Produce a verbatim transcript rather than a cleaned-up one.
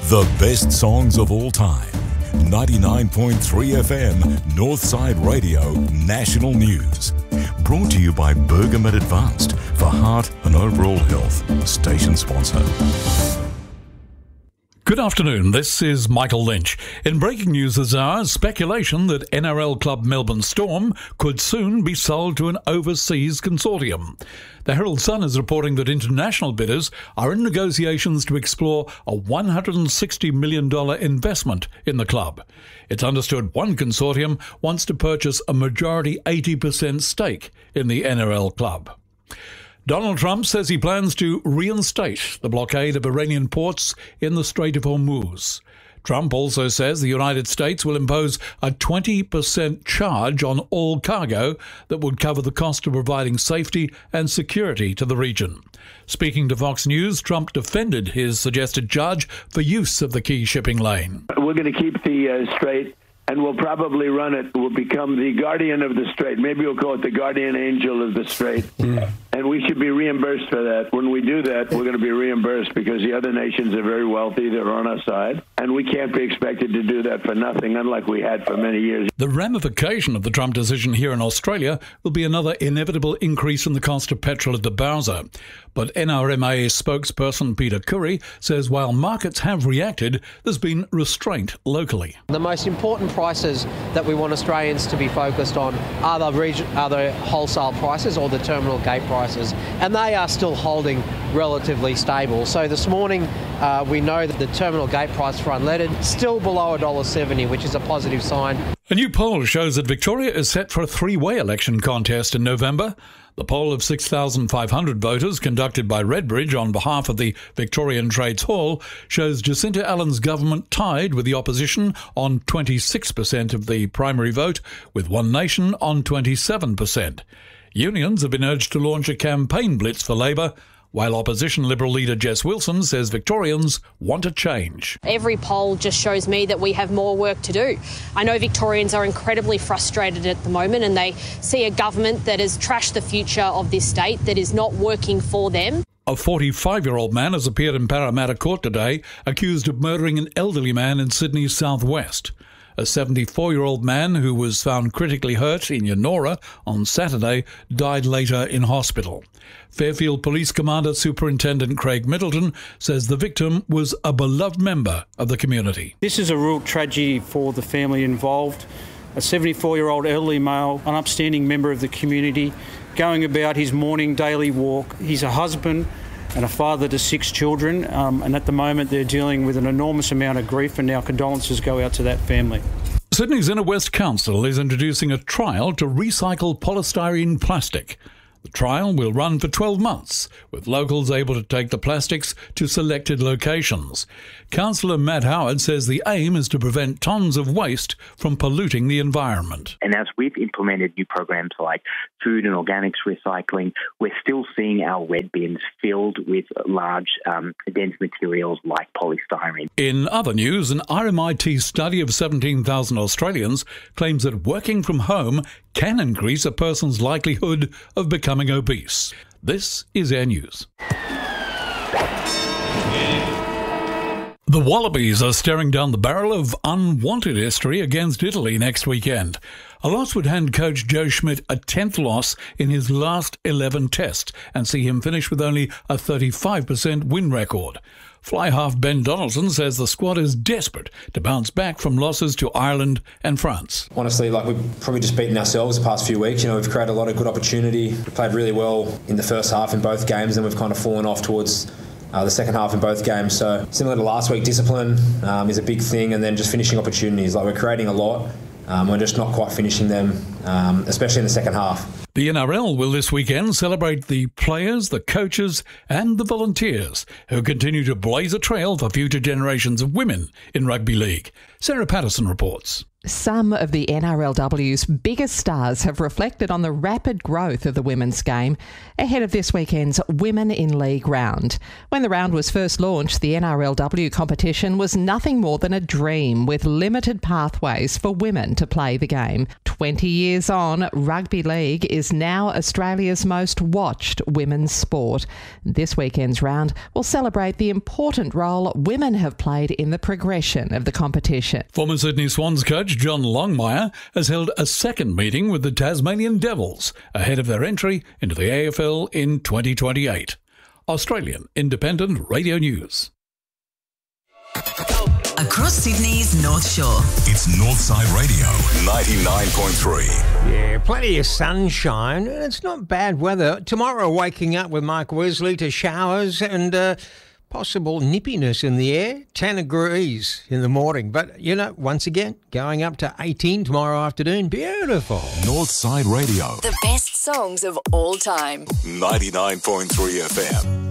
The best songs of all time. ninety-nine point three F M, Northside Radio, National News. Brought to you by Bergamet Advanced for heart and overall health. Station sponsor. Good afternoon, this is Michael Lynch. In breaking news this hour, speculation that N R L club Melbourne Storm could soon be sold to an overseas consortium. The Herald Sun is reporting that international bidders are in negotiations to explore a one hundred sixty million dollars investment in the club. It's understood one consortium wants to purchase a majority eighty percent stake in the N R L club. Donald Trump says he plans to reinstate the blockade of Iranian ports in the Strait of Hormuz. Trump also says the United States will impose a twenty percent charge on all cargo that would cover the cost of providing safety and security to the region. Speaking to Fox News, Trump defended his suggested charge for use of the key shipping lane. We're going to keep the uh, strait, and we'll probably run it. We'll become the guardian of the strait. Maybe we'll call it the guardian angel of the strait. Yeah. And we should be reimbursed for that. When we do that, we're going to be reimbursed because the other nations are very wealthy. They're on our side. And we can't be expected to do that for nothing, unlike we had for many years. The ramification of the Trump decision here in Australia will be another inevitable increase in the cost of petrol at the Bowser. But N R M A spokesperson Peter Curry says while markets have reacted, there's been restraint locally. The most important prices that we want Australians to be focused on are the, region, are the wholesale prices or the terminal gate prices. And they are still holding relatively stable. So this morning uh, we know that the terminal gate price for unleaded still below one dollar seventy, which is a positive sign. A new poll shows that Victoria is set for a three-way election contest in November. The poll of six thousand five hundred voters conducted by Redbridge on behalf of the Victorian Trades Hall shows Jacinta Allen's government tied with the opposition on twenty-six percent of the primary vote, with One Nation on twenty-seven percent. Unions have been urged to launch a campaign blitz for Labor, while opposition Liberal leader Jess Wilson says Victorians want a change. Every poll just shows me that we have more work to do. I know Victorians are incredibly frustrated at the moment and they see a government that has trashed the future of this state, that is not working for them. A forty-five-year-old man has appeared in Parramatta Court today, accused of murdering an elderly man in Sydney's southwest. A seventy-four-year-old man who was found critically hurt in Yennora on Saturday died later in hospital. Fairfield Police Commander Superintendent Craig Middleton says the victim was a beloved member of the community. This is a real tragedy for the family involved. A seventy-four-year-old elderly male, an upstanding member of the community, going about his morning daily walk. He's a husband and a father to six children, um, and at the moment they're dealing with an enormous amount of grief, and our condolences go out to that family. Sydney's Inner West Council is introducing a trial to recycle polystyrene plastic. The trial will run for twelve months, with locals able to take the plastics to selected locations. Councillor Matt Howard says the aim is to prevent tonnes of waste from polluting the environment. And as we've implemented new programs like food and organics recycling, we're still seeing our red bins filled with large, um, dense materials like polystyrene. In other news, an R M I T study of seventeen thousand Australians claims that working from home can increase a person's likelihood of becoming obese. This is Air News. The Wallabies are staring down the barrel of unwanted history against Italy next weekend. A loss would hand coach Joe Schmidt a tenth loss in his last eleven tests and see him finish with only a thirty-five percent win record. Fly half Ben Donaldson says the squad is desperate to bounce back from losses to Ireland and France. Honestly, like we've probably just beaten ourselves the past few weeks. You know, we've created a lot of good opportunity. We played really well in the first half in both games, and we've kind of fallen off towards uh, the second half in both games. So similar to last week, discipline um, is a big thing, and then just finishing opportunities. Like we're creating a lot. Um, we're just not quite finishing them, um, especially in the second half. The N R L will this weekend celebrate the players, the coaches and the volunteers who continue to blaze a trail for future generations of women in rugby league. Sarah Patterson reports. Some of the N R L W's biggest stars have reflected on the rapid growth of the women's game ahead of this weekend's Women in League round. When the round was first launched, the N R L W competition was nothing more than a dream with limited pathways for women to play the game. twenty years on, rugby league is now Australia's most watched women's sport. This weekend's round will celebrate the important role women have played in the progression of the competition. Former Sydney Swans coach John Longmire has held a second meeting with the Tasmanian Devils ahead of their entry into the A F L in twenty twenty-eight. Australian Independent Radio News. Across Sydney's North Shore. It's Northside Radio ninety-nine point three. Yeah, plenty of sunshine. It's not bad weather. Tomorrow, waking up with Mark Wesley to showers and uh, possible nippiness in the air. ten degrees in the morning. But, you know, once again, going up to eighteen tomorrow afternoon. Beautiful. Northside Radio. The best songs of all time. ninety-nine point three F M.